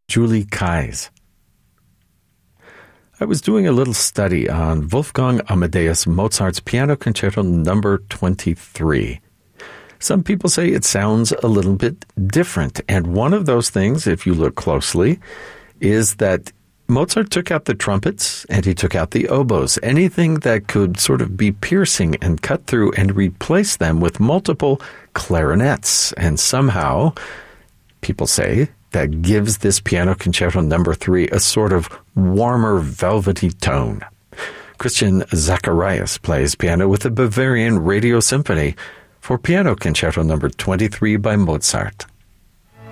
Julie Kais. I was doing a little study on Wolfgang Amadeus Mozart's Piano Concerto No. 23. Some people say it sounds a little bit different, and one of those things, if you look closely, is that Mozart took out the trumpets and he took out the oboes, anything that could sort of be piercing and cut through, and replace them with multiple clarinets. And somehow, people say, that gives this Piano Concerto No. 3 a sort of warmer, velvety tone. Christian Zacharias plays piano with the Bavarian Radio Symphony for Piano Concerto No. 23 by Mozart.